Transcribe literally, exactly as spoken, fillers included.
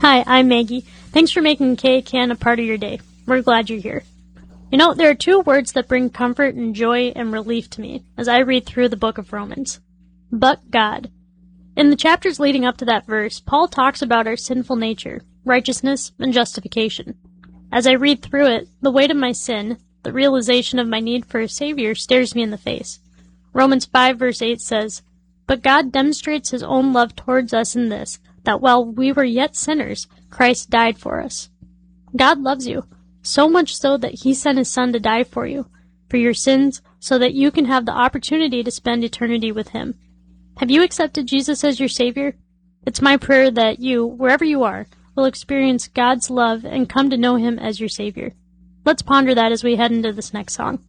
Hi, I'm Maggie. Thanks for making K A K N a part of your day. We're glad you're here. You know, there are two words that bring comfort and joy and relief to me as I read through the book of Romans. But God. In the chapters leading up to that verse, Paul talks about our sinful nature, righteousness, and justification. As I read through it, the weight of my sin, the realization of my need for a Savior, stares me in the face. Romans five verse eight says, "But God demonstrates His own love towards us in this, that while we were yet sinners, Christ died for us." God loves you, so much so that He sent His Son to die for you, for your sins, so that you can have the opportunity to spend eternity with Him. Have you accepted Jesus as your Savior? It's my prayer that you, wherever you are, will experience God's love and come to know Him as your Savior. Let's ponder that as we head into this next song.